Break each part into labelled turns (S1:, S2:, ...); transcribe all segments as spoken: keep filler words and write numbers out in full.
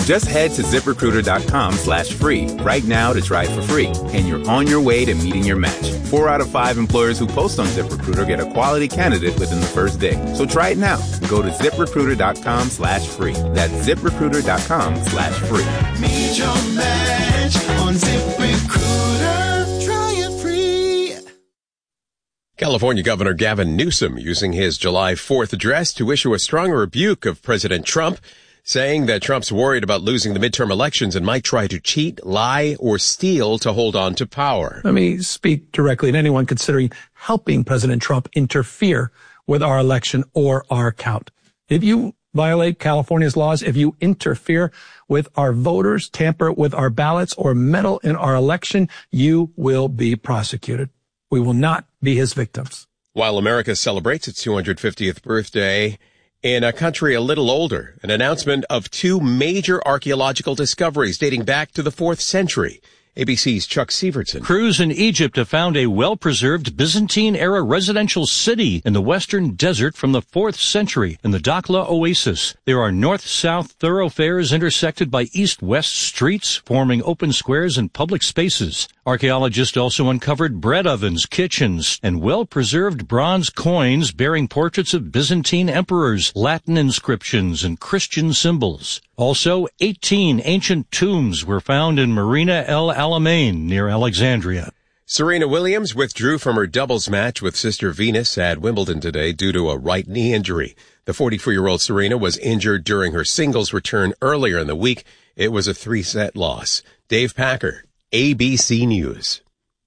S1: Just head to ZipRecruiter.com slash free right now to try it for free, and you're on your way to meeting your match. Four out of five employers who post on ZipRecruiter get a quality candidate within the first day. So try it now. Go to ZipRecruiter.com slash free. That's ZipRecruiter.com slash free.
S2: Meet your match on ZipRecruiter. Try it free.
S3: California Governor Gavin Newsom using his July fourth address to issue a strong rebuke of President Trump, saying that Trump's worried about losing the midterm elections and might try to cheat, lie, or steal to hold on to power.
S4: Let me speak directly to anyone considering helping President Trump interfere with our election or our count. If you violate California's laws, if you interfere with our voters, tamper with our ballots, or meddle in our election, you will be prosecuted. We will not be his victims.
S3: While America celebrates its two hundred fiftieth birthday, in a country a little older, an announcement of two major archaeological discoveries dating back to the fourth century. A B C's Chuck Sievertson.
S5: Crews in Egypt have found a well-preserved Byzantine-era residential city in the western desert from the fourth century in the Dakhla Oasis. There are north-south thoroughfares intersected by east-west streets, forming open squares and public spaces. Archaeologists also uncovered bread ovens, kitchens, and well-preserved bronze coins bearing portraits of Byzantine emperors, Latin inscriptions, and Christian symbols. Also, eighteen ancient tombs were found in Marina El Alamein near Alexandria.
S3: Serena Williams withdrew from her doubles match with Sister Venus at Wimbledon today due to a right knee injury. The forty-four-year-old Serena was injured during her singles return earlier in the week. It was a three-set loss. Dave Packer, A B C News.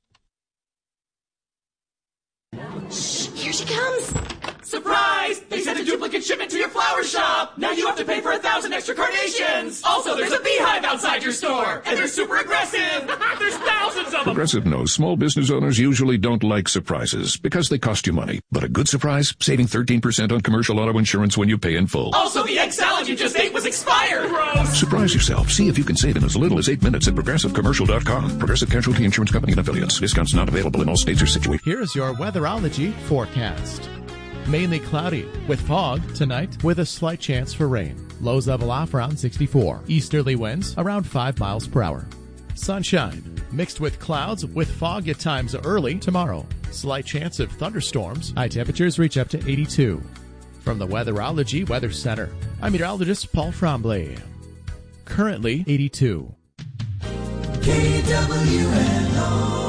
S6: Here she comes. Surprise! They sent a duplicate shipment to your flower shop. Now you have to pay for a thousand extra carnations. Also, there's a beehive outside your store, and they're super aggressive. There's thousands of them.
S7: Progressive knows small business owners usually don't like surprises because they cost you money. But a good surprise, saving thirteen percent on commercial auto insurance when you pay in full.
S6: Also, the egg salad you just ate was expired. Gross.
S7: Surprise yourself. See if you can save in as little as eight minutes at Progressive Commercial dot com. Progressive Casualty Insurance Company and Affiliates. Discounts not available in all states or situations.
S8: Here's your weatherology forecast. Mainly cloudy, with fog tonight with a slight chance for rain. Lows level off around sixty-four. Easterly winds around five miles per hour. Sunshine, mixed with clouds with fog at times early tomorrow. Slight chance of thunderstorms. High temperatures reach up to eighty-two. From the Weatherology Weather Center, I'm meteorologist Paul Frombley. Currently eighty-two.
S2: K W N O.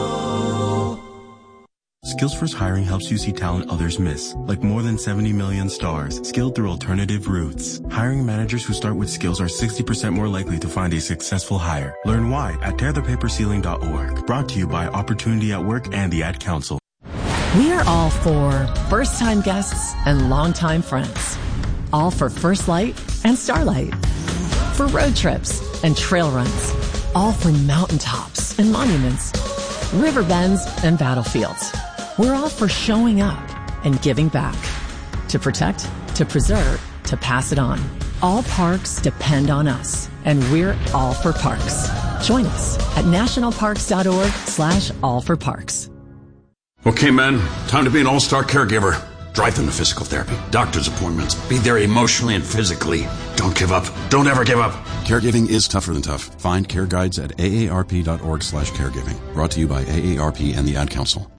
S9: SkillsFirst Hiring helps you see talent others miss, like more than seventy million stars, skilled through alternative routes. Hiring managers who start with skills are sixty percent more likely to find a successful hire. Learn why at tear the paper ceiling dot org. Brought to you by Opportunity at Work and the Ad Council.
S10: We are all for first-time guests and longtime friends. All for First Light and Starlight. For road trips and trail runs. All for mountaintops and monuments. River bends and battlefields. We're all for showing up and giving back. To protect, to preserve, to pass it on. All parks depend on us, and we're all for parks. Join us at nationalparks.org slash all for parks.
S11: Okay, men, time to be an all-star caregiver. Drive them to physical therapy, doctor's appointments. Be there emotionally and physically. Don't give up. Don't ever give up.
S12: Caregiving is tougher than tough. Find care guides at aarp.org slash caregiving. Brought to you by A A R P and the Ad Council.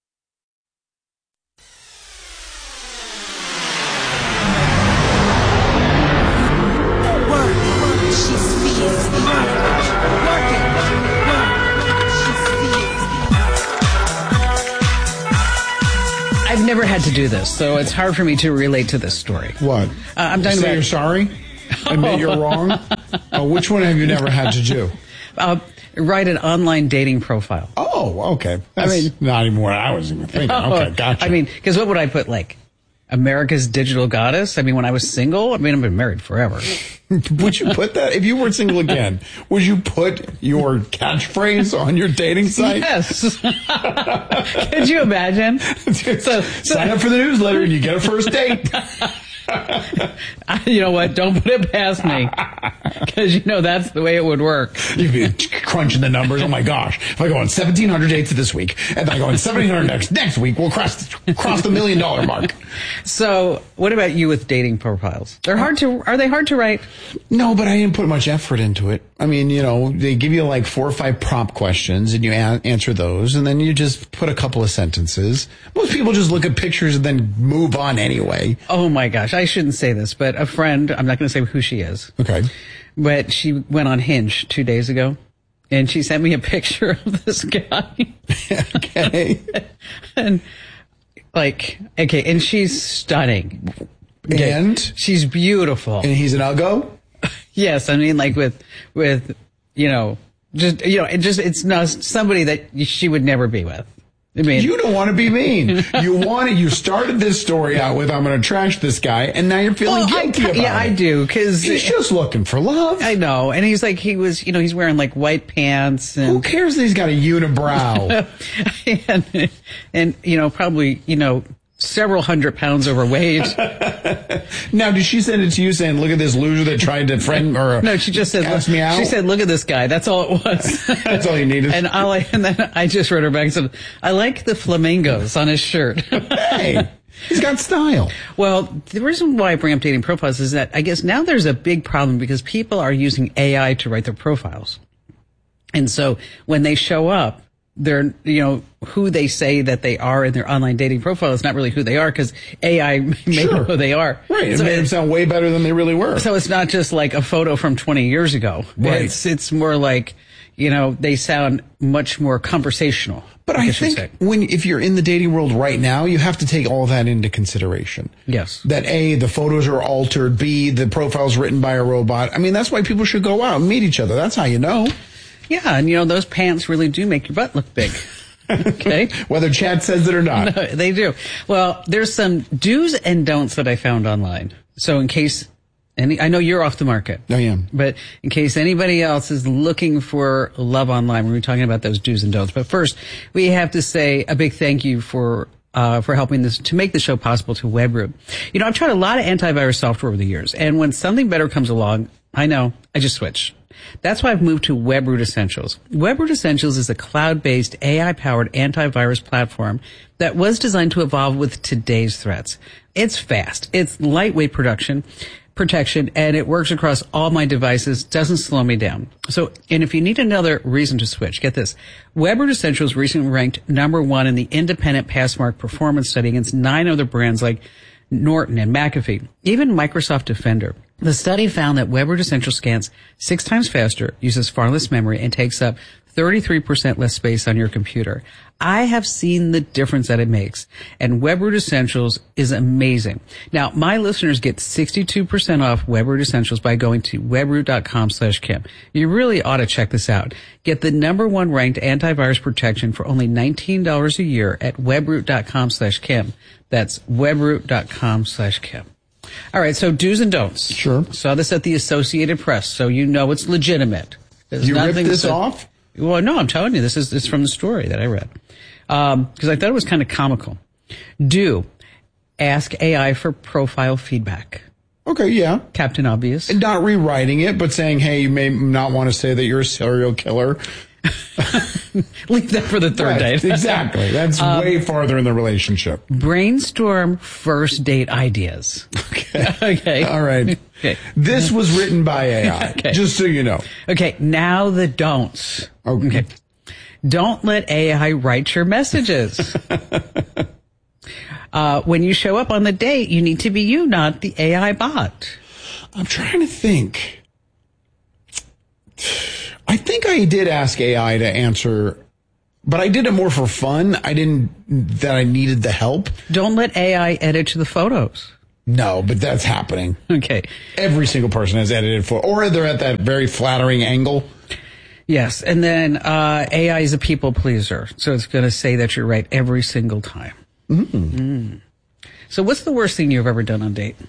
S13: I've never had to do this, so it's hard for me to relate to this story.
S14: What?
S13: Uh, I'm talking
S14: Say
S13: about...
S14: you're sorry? Admit you're wrong? Uh, which one have you never had to do?
S13: Uh, write an online dating profile.
S14: Oh, okay. That's I mean, not even what I was even thinking. Okay, gotcha.
S13: I mean, because what would I put, like, America's digital goddess? I mean, when I was single, I mean, I've been married forever.
S14: Would you put that, if you were single again, would you put your catchphrase on your dating site?
S13: Yes. Could you imagine? so, so
S14: Sign up for the newsletter and you get a first date.
S13: You know what? Don't put it past me. Because, you know, that's the way it would work.
S14: You'd be crunching the numbers. Oh, my gosh. If I go on seventeen hundred dates this week, and then I go on seventeen hundred next, next week, we'll cross, cross the million dollar mark.
S13: So, what about you with dating profiles? They're hard to, are they hard to write?
S14: No, but I didn't put much effort into it. I mean, you know, they give you like four or five prompt questions, and you a- answer those, and then you just put a couple of sentences. Most people just look at pictures and then move on anyway.
S13: Oh, my gosh. I shouldn't say this, but a friend, I'm not going to say who she is.
S14: Okay.
S13: But she went on Hinge two days ago, and she sent me a picture of this guy.
S14: Okay.
S13: And, like, okay, and she's stunning. Okay.
S14: And?
S13: She's beautiful.
S14: And he's an uggo?
S13: Yes, I mean, like with, with, you know, just, you know, it just, it's not somebody that she would never be with. I mean,
S14: you don't want to be mean. You want to, you started this story out with, I'm going to trash this guy, and now you're feeling
S13: well,
S14: guilty
S13: I,
S14: about
S13: yeah,
S14: it.
S13: I do, because
S14: he's just looking for love.
S13: I know. And he's like, he was, you know, he's wearing like white pants. And
S14: who cares that he's got a unibrow?
S13: and, and, you know, probably, you know, several hundred pounds overweight.
S14: Now, did she send it to you saying, look at this loser that tried to friend or
S13: no, she just said,
S14: ask
S13: look,
S14: me out?
S13: She said, look at this guy. That's all it was.
S14: That's all you needed.
S13: And I like, and then I just wrote her back and said, I like the flamingos on his shirt.
S14: Hey, he's got style.
S13: Well, the reason why I bring up dating profiles is that I guess now there's a big problem because people are using A I to write their profiles. And so when they show up, they're, you know, who they say that they are in their online dating profile is not really who they are because A I made
S14: Sure.
S13: who they are.
S14: Right. It
S13: So
S14: made them sound way better than they really were.
S13: So it's not just like a photo from twenty years ago.
S14: Right.
S13: It's, it's more like, you know, they sound much more conversational.
S14: But I think when, if you're in the dating world right now, you have to take all that into consideration.
S13: Yes.
S14: That A, the photos are altered. B, the profile's written by a robot. I mean, that's why people should go out and meet each other. That's how you know.
S13: Yeah, and you know, those pants really do make your butt look big. Okay.
S14: Whether Chad says it or not.
S13: No, they do. Well, there's some do's and don'ts that I found online. So in case any, I know you're off the market.
S14: I am.
S13: But in case anybody else is looking for love online, we're talking about those do's and don'ts. But first, we have to say a big thank you for Uh, for helping this to make the show possible to Webroot. You know, I've tried a lot of antivirus software over the years, and when something better comes along, I know, I just switch. That's why I've moved to Webroot Essentials. Webroot Essentials is a cloud-based, A I-powered antivirus platform that was designed to evolve with today's threats. It's fast. It's lightweight production. protection, and it works across all my devices, doesn't slow me down. So, and if you need another reason to switch, get this. Webroot Essentials recently ranked number one in the independent Passmark performance study against nine other brands like Norton and McAfee, even Microsoft Defender. The study found that Webroot Essentials scans six times faster, uses far less memory, and takes up thirty-three percent less space on your computer. I have seen the difference that it makes, and Webroot Essentials is amazing. Now, my listeners get sixty-two percent off Webroot Essentials by going to webroot.com slash Kim. You really ought to check this out. Get the number one ranked antivirus protection for only nineteen dollars a year at webroot.com slash Kim. That's webroot.com slash Kim. All right, so do's and don'ts.
S14: Sure.
S13: Saw this at the Associated Press, so you know it's legitimate. There's
S14: You ripped
S13: nothing
S14: this
S13: to-
S14: off?
S13: Well, no, I'm telling you, this is, this is from the story that I read. Um, because I thought it was kind of comical. Do ask A I for profile feedback.
S14: Okay, yeah.
S13: Captain Obvious.
S14: And not rewriting it, but saying, hey, you may not want to say that you're a serial killer.
S13: Leave that for the third
S14: Right,
S13: date.
S14: Exactly. That's
S13: Um,
S14: way farther in the relationship.
S13: Brainstorm first date ideas.
S14: Okay.
S13: Okay.
S14: All right.
S13: Okay.
S14: This was written by A I,
S13: Okay.
S14: just so you know.
S13: Okay, now the don'ts.
S14: Okay.
S13: Okay. Don't let A I write your messages. uh, when you show up on the date, you need to be you, not the A I bot.
S14: I'm trying to think. I think I did ask A I to answer, but I did it more for fun. I didn't, that I needed the help.
S13: Don't let A I edit to the photos.
S14: No, but that's happening.
S13: Okay.
S14: Every single person has edited for, or they're at that very flattering angle.
S13: Yes, and then uh, A I is a people pleaser, so it's going to say that you're right every single time.
S14: Mm.
S13: Mm. So what's the worst thing you've ever done on a date?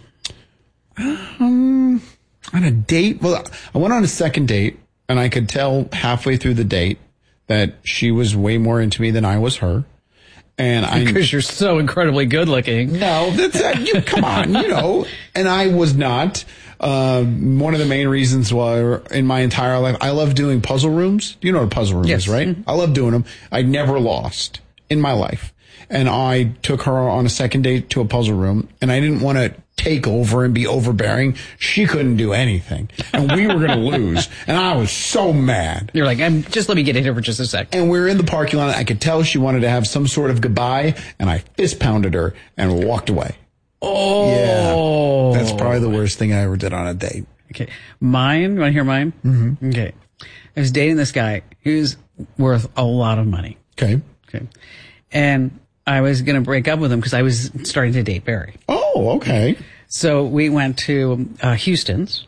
S14: Um, on a date? Well, I went on a second date, and I could tell halfway through the date that she was way more into me than I was her. And I
S13: Because you're so incredibly good looking.
S14: No, that's uh, you. Come on, you know. And I was not. Uh, one of the main reasons why in my entire life, I love doing puzzle rooms. You know what a puzzle room
S13: Yes.
S14: is, right?
S13: Mhm.
S14: I love doing them. I never lost in my life. And I took her on a second date to a puzzle room, and I didn't want to take over and be overbearing. She couldn't do anything, and we were going to lose. And I was so mad.
S13: You're like, I'm, just let me get in here for just a sec.
S14: And we were in the parking lot. I could tell she wanted to have some sort of goodbye, and I fist pounded her and walked away.
S13: Oh.
S14: Yeah. That's probably the worst thing I ever did on a date.
S13: Okay. Mine, you want to hear mine?
S14: Mm-hmm.
S13: Okay. I was dating this guy who's worth a lot of money.
S14: Okay.
S13: Okay. And I was going to break up with him because I was starting to date Barry.
S14: Oh, okay.
S13: So we went to uh, Houston's,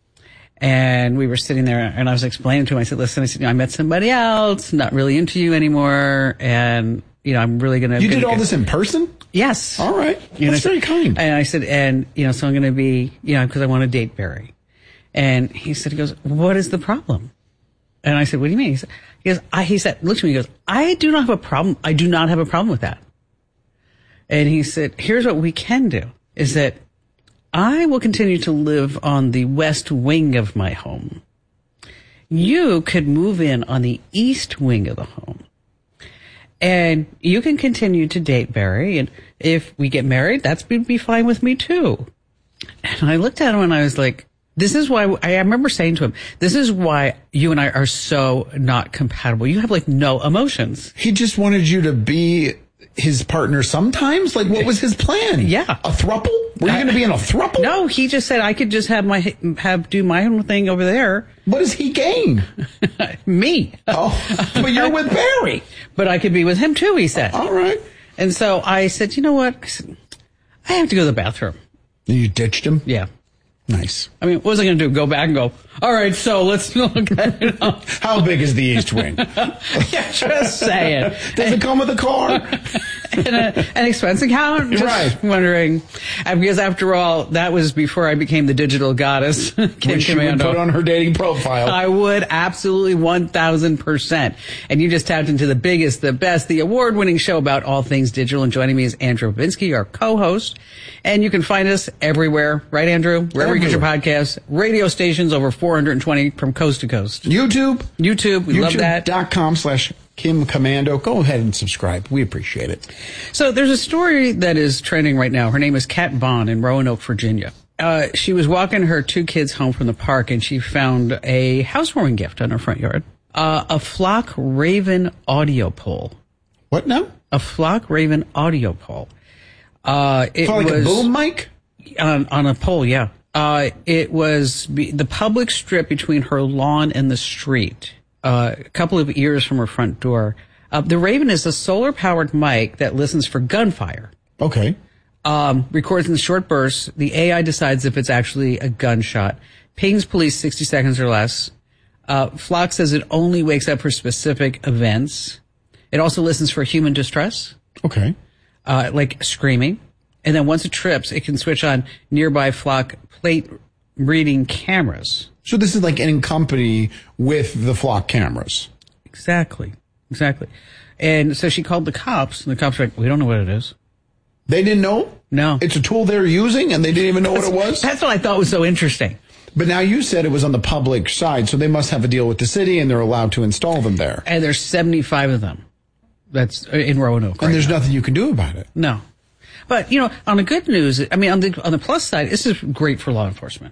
S13: and we were sitting there, and I was explaining to him, I said, listen, I said, you know, I met somebody else, not really into you anymore, and, you know, I'm really going to...
S14: You did all this in person?
S13: Yes.
S14: All right.
S13: You
S14: That's
S13: know,
S14: very kind.
S13: And I said, and, you know, so I'm going to be, you know, because I want to date Barry. And he said, he goes, what is the problem? And I said, what do you mean? He said, he goes, I, he said, look at me, he goes, I do not have a problem. I do not have a problem with that. And he said, here's what we can do, is that I will continue to live on the west wing of my home. You could move in on the east wing of the home. And you can continue to date Barry. And if we get married, that's would be fine with me too. And I looked at him and I was like, this is why, I remember saying to him, this is why you and I are so not compatible. You have like no emotions.
S14: He just wanted you to be his partner sometimes? Like, what was his plan?
S13: Yeah.
S14: A throuple? Were you going to be in a throuple?
S13: No, he just said I could just have my, have, do my own thing over there.
S14: What does he gain?
S13: Me.
S14: Oh, but you're with Barry.
S13: But I could be with him too, he said.
S14: All right.
S13: And so I said, you know what? I said, I have to go to the bathroom.
S14: You ditched him?
S13: Yeah.
S14: Nice.
S13: I mean, what was I going to do? Go back and go, all right, so let's look at it.
S14: How big is the East Wing?
S13: Yeah, just saying.
S14: Does it come with a car?
S13: and a, an expense account? Just
S14: Right.
S13: wondering. And because after all, that was before I became the digital goddess. Kim
S14: Which she would
S13: Commando.
S14: put on her dating profile.
S13: I would absolutely one thousand percent. And you just tapped into the biggest, the best, the award-winning show about all things digital. And joining me is Andrew Babinski, our co-host. And you can find us everywhere. Right, Andrew? Wherever you get your podcasts. Radio stations over four hundred twenty from coast to coast.
S14: YouTube.
S13: YouTube. We love that.
S14: YouTube.com slash Kim Commando. Go ahead and subscribe. We appreciate it.
S13: So there's a story that is trending right now. Her name is Kat Vaughn in Roanoke, Virginia. Uh, she was walking her two kids home from the park and she found a housewarming gift on her front yard. Uh, a Flock Raven audio pole.
S14: What now?
S13: A Flock Raven audio pole. Uh, it
S14: For like
S13: was
S14: a boom mic?
S13: on, on a pole, yeah. Uh, it was be, the public strip between her lawn and the street, uh, a couple of ears from her front door. Uh, the Raven is a solar-powered mic that listens for gunfire.
S14: Okay.
S13: Um, records in short bursts. The A I decides if it's actually a gunshot. Pings police sixty seconds or less. Uh, Flock says it only wakes up for specific events. It also listens for human distress.
S14: Okay.
S13: Uh, like screaming. And then once it trips, it can switch on nearby Flock plate reading cameras.
S14: So this is like in company with the Flock cameras.
S13: Exactly. Exactly. And so she called the cops, and the cops were like, we don't know what it is.
S14: They didn't know?
S13: No.
S14: It's a tool they're using, and they didn't even know what it was?
S13: That's what I thought was so interesting.
S14: But now you said it was on the public side, so they must have a deal with the city, and they're allowed to install them there.
S13: And there's seventy-five of them. That's in Roanoke.
S14: And
S13: right
S14: there's
S13: now.
S14: nothing you can do about it.
S13: No. But, you know, on the good news, I mean, on the on the plus side, this is great for law enforcement.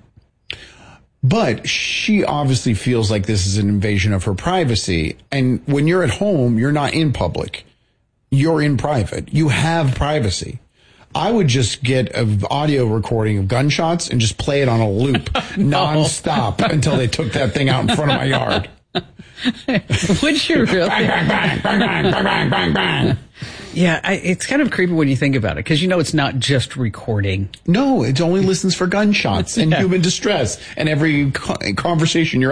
S14: But she obviously feels like this is an invasion of her privacy. And when you're at home, you're not in public. You're in private. You have privacy. I would just get an audio recording of gunshots and just play it on a loop
S13: No.
S14: nonstop until they took that thing out in front of my yard.
S13: Would you really?
S14: Bang, bang, bang, bang, bang, bang, bang, bang, bang.
S13: Yeah, I, it's kind of creepy when you think about it, because you know it's not just recording.
S14: No, it only listens for gunshots and
S13: Yeah.
S14: human distress and every co- conversation you're